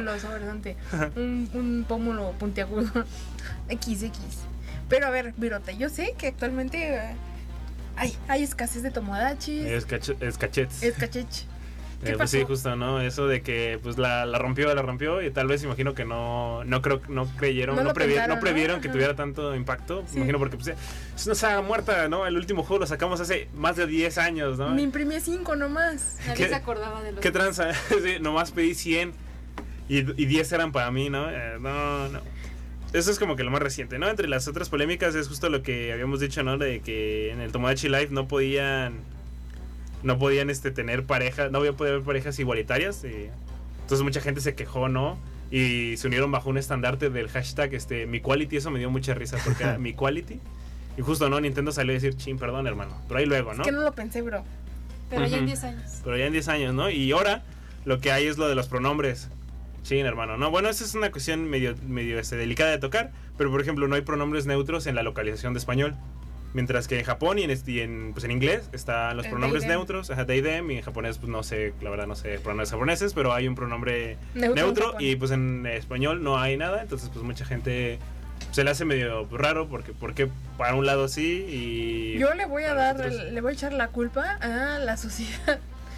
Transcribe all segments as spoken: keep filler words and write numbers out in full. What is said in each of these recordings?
musculoso, bastante. un, un pómulo puntiagudo. X, X. Pero a ver, Virote, yo sé que actualmente eh, hay, hay escasez de tomodachis. Es, cache, es cachets. Es cachech. ¿Qué Eh, pues pasó? sí, justo, ¿no? Eso de que pues la, la rompió, la rompió y tal vez imagino que no no creo no creyeron, No no, lo previ pensaron, no previeron ¿no? que Ajá. tuviera tanto impacto. Sí. Imagino porque pues es una saga muerta, ¿no? El último juego lo sacamos hace más de diez años, ¿no? Me imprimí cinco nomás. Nadie ¿Qué- se acordaba de los... ¿Qué tranza? Sí, nomás pedí cien y, y diez eran para mí, ¿no? Eh, no, no. Eso es como que lo más reciente, ¿no? Entre las otras polémicas es justo lo que habíamos dicho, ¿no? De que en el Tomodachi Life no podían no podían este tener parejas, no había poder haber parejas igualitarias. Y entonces mucha gente se quejó, ¿no? Y se unieron bajo un estandarte del hashtag este mi quality, eso me dio mucha risa porque era mi quality. Y justo, ¿no? Nintendo salió a decir, chin, perdón, hermano. Pero ahí luego, ¿no? Es que no lo pensé, bro. Pero ya en Ujú. diez años. Pero ya en diez años, ¿no? Y ahora lo que hay es lo de los pronombres. Sí, hermano, ¿no? Bueno, esa es una cuestión medio, medio este, delicada de tocar, pero por ejemplo no hay pronombres neutros en la localización de español. Mientras que en Japón y en, y en, pues en inglés están los El pronombres they, them. neutros, ajá, they, them, y en japonés, pues no sé, la verdad no sé pronombres japoneses, pero hay un pronombre Neutro neutro, en Japón. y pues en español no hay nada, entonces pues mucha gente se le hace medio raro porque, porque para un lado sí y... Yo le voy a para dar, nosotros- le voy a echar la culpa a la sociedad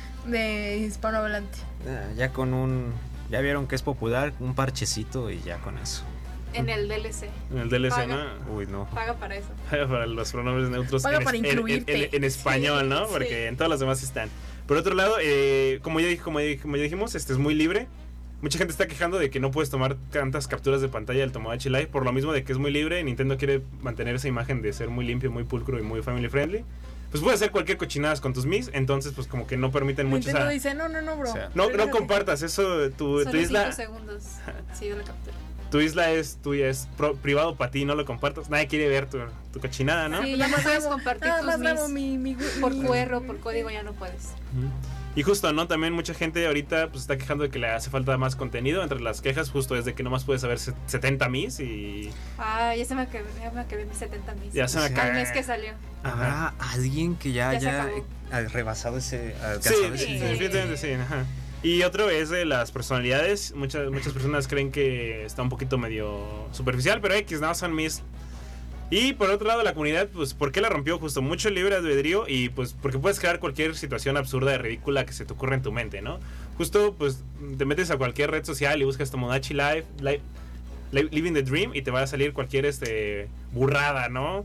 de hispanohablante. Ah, ya con un... Ya vieron que es popular, un parchecito y ya con eso. En el D L C. En el D L C, Paga. ¿no? Uy, no. Paga para eso. Para los pronombres neutros Paga en, para es- en- en- incluirte. en- en español, ¿no? Sí, Porque sí. en todos los demás están. Por otro lado, eh, como, ya, dij- como, ya, como ya dijimos, este es muy libre. Mucha gente está quejando de que no puedes tomar tantas capturas de pantalla del Tomodachi Life por lo mismo de que es muy libre. Nintendo quiere mantener esa imagen de ser muy limpio, muy pulcro y muy family friendly. Pues puedes hacer cualquier cochinadas con tus Mis, entonces pues como que no permiten mucho. Nintendo esa- dice, no, no, no, bro. O sea, no, no Relájate. compartas eso, tu, Solo tu isla... cinco segundos. Sí, de la captura. Tu isla es tuya, es pro- privado para ti, no lo compartas. Nadie quiere ver tu, tu cochinada, ¿no? Sí, ya Nada no más puedes grabo- compartir nada tus más grabo mis. mi, mi, Por mi- Q R o por código ya no puedes. Ujú. Y justo, ¿no? También mucha gente ahorita pues está quejando de que le hace falta más contenido. Entre las quejas justo es de que nomás puedes saber se- setenta mis y... Ah, ya se me acabé, ya me acabé mis setenta mis. Ya se me Al acabé. mes que salió. ¿Habrá alguien que ya Ya se haya acabó. eh, rebasado ese... Sí, alcanzado ese sí, nivel? definitivamente sí, ajá. Y otro es de las personalidades. Muchas, muchas personas creen que está un poquito medio superficial, pero X, nada, son mis... Y por otro lado, la comunidad, pues, ¿por qué la rompió? Justo mucho libre albedrío y pues porque puedes crear cualquier situación absurda y ridícula que se te ocurra en tu mente, ¿no? Justo, pues, te metes a cualquier red social y buscas Tomodachi Life, Life Li- Living the Dream y te va a salir cualquier este burrada, ¿no?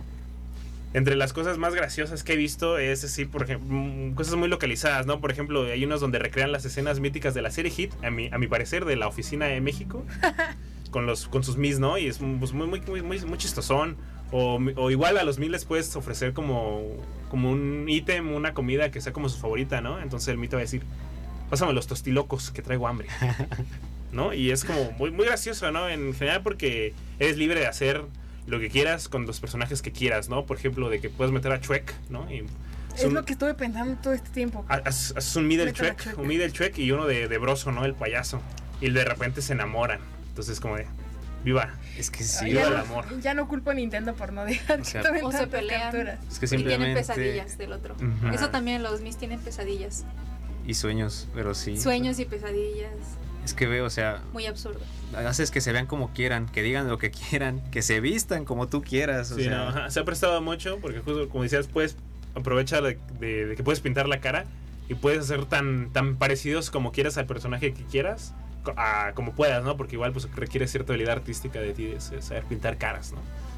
Entre las cosas más graciosas que he visto es así, por ejemplo, cosas muy localizadas, ¿no? Por ejemplo, hay unos donde recrean las escenas míticas de la serie Hit, a mi, a mi parecer, de la oficina de México, con los con sus mis, ¿no? Y es pues, muy, muy, muy, muy, muy chistosón. O, o igual a los mis les puedes ofrecer como, como un ítem, una comida que sea como su favorita, ¿no? Entonces el mito va a decir, pásame los tostilocos que traigo hambre, ¿no? Y es como muy, muy gracioso, ¿no? En general porque eres libre de hacer lo que quieras con los personajes que quieras, ¿no? Por ejemplo, de que puedes meter a Shrek, ¿no? Y Es un- lo que estuve pensando todo este tiempo. ha- Haces haces un middle Mételo a Shrek, Shrek. un middle Shrek y uno de, de Broso, ¿no? El payaso. Y de repente se enamoran. Entonces como de, viva. Es que sí, Viva ya, el no, amor. ya no culpo a Nintendo por no dejar O sea, que tomen O se tantas pelean. capturas. es que Y tienen simplemente... pesadillas del otro. Ujú. Eso también, los mis tienen pesadillas. Y sueños, pero sí. Sueños y pesadillas. Es que veo, o sea, Muy absurdo. haces que se vean como quieran, que digan lo que quieran, que se vistan como tú quieras. O Sí, sea, no, ajá. Se ha prestado mucho porque justo como decías, puedes aprovechar de, de- de que puedes pintar la cara y puedes hacer tan, tan parecidos como quieras al personaje que quieras, co- a, como puedas, ¿no? Porque igual pues requiere cierta habilidad artística de ti, de saber pintar caras, ¿no?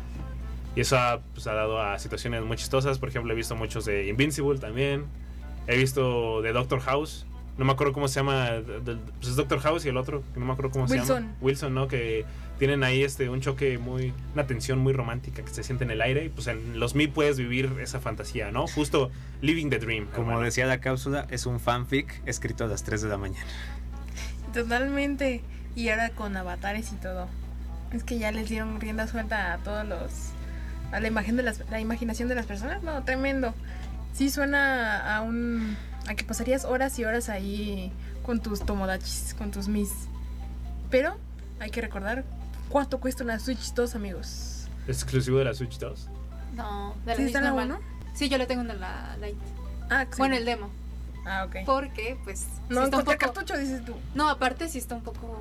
Y eso ha, pues, ha dado a situaciones muy chistosas. Por ejemplo, he visto muchos de Invincible también. He visto de Doctor House. No me acuerdo cómo se llama. de- de- Pues es Doctor House y el otro, que no me acuerdo cómo se Wilson. llama. Wilson, ¿no? Que tienen ahí este un choque muy. Una tensión muy romántica que se siente en el aire. Y pues en los Mi puedes vivir esa fantasía, ¿no? Justo living the dream. como hermano. decía la cápsula, es un fanfic escrito a las tres de la mañana. Totalmente. Y ahora con avatares y todo. Es que ya les dieron rienda suelta a todos los... A la imagen de las, la imaginación de las personas. No, tremendo. Sí suena a un... A que pasarías horas y horas ahí con tus tomodachis, con tus mis. Pero hay que recordar cuánto cuesta una Switch dos, amigos. ¿Es exclusivo de la Switch dos? No, de la ¿Sí Switch está en la normal. uno? Sí, yo lo tengo en la Lite. Ah, Bueno, el demo. Ah, ok. Porque, pues. sí No, está un encontré poco... cartucho, dices tú. No, aparte sí está un poco